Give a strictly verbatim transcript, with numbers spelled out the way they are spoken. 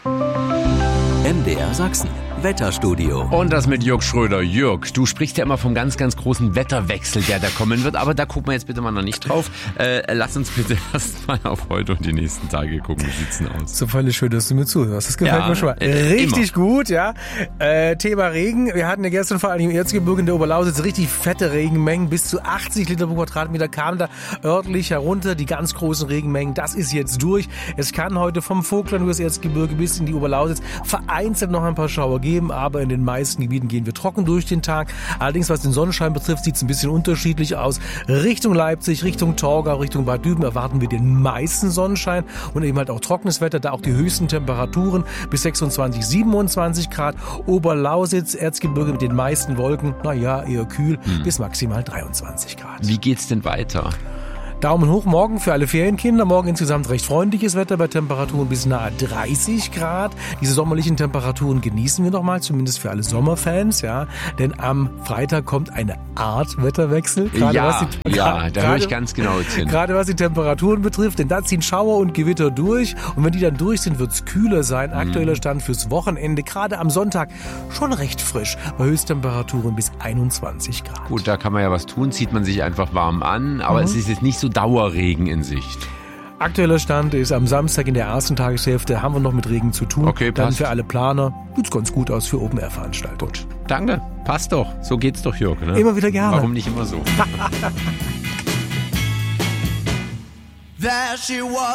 M D R Sachsen, Wetterstudio. Und das mit Jörg Schröder. Jörg, du sprichst ja immer vom ganz, ganz großen Wetterwechsel, der da kommen wird, aber da gucken wir jetzt bitte mal noch nicht drauf. Äh, lass uns bitte erst mal auf heute und die nächsten Tage gucken. Wie sieht's denn aus? So völlig schön, dass du mir zuhörst. Das gefällt Ja, mir schon mal. äh, Richtig immer. gut, ja. Äh, Thema Regen. Wir hatten ja gestern vor allem im Erzgebirge in der Oberlausitz richtig fette Regenmengen. Bis zu achtzig Liter pro Quadratmeter kamen da örtlich herunter. Die ganz großen Regenmengen, das ist jetzt durch. Es kann heute vom Vogtland über das Erzgebirge bis in die Oberlausitz vereinzelt noch ein paar Schauer geben, aber in den meisten Gebieten gehen wir trocken durch den Tag. Allerdings, was den Sonnenschein betrifft, sieht es ein bisschen unterschiedlich aus. Richtung Leipzig, Richtung Torgau, Richtung Bad Düben erwarten wir den meisten Sonnenschein und eben halt auch trockenes Wetter, da auch die höchsten Temperaturen bis sechsundzwanzig, siebenundzwanzig Grad. Oberlausitz, Erzgebirge mit den meisten Wolken, naja, eher kühl, hm. bis maximal dreiundzwanzig Grad. Wie geht's denn weiter? Daumen hoch morgen für alle Ferienkinder. Morgen insgesamt recht freundliches Wetter bei Temperaturen bis nahe dreißig Grad. Diese sommerlichen Temperaturen genießen wir noch mal, zumindest für alle Sommerfans, ja. Denn am Freitag kommt eine Art Wetterwechsel. Gerade Ja, was die, ja, da höre ich gerade- ganz genau jetzt hin. Gerade was die Temperaturen betrifft, denn da ziehen Schauer und Gewitter durch. Und wenn die dann durch sind, wird es kühler sein. Aktueller Stand fürs Wochenende, gerade am Sonntag, schon recht frisch. Bei Höchsttemperaturen bis einundzwanzig Grad. Gut, da kann man ja was tun, zieht man sich einfach warm an, aber Mhm. es ist jetzt nicht so Dauerregen in Sicht. Aktueller Stand ist am Samstag in der ersten Tageshälfte haben wir noch mit Regen zu tun. Okay, Dann passt. für alle Planer sieht's ganz gut aus für Open-Air-Veranstaltungen. Danke, passt doch. So geht's doch, Jörg. Ne? Immer wieder gerne. Warum nicht immer so? There she was.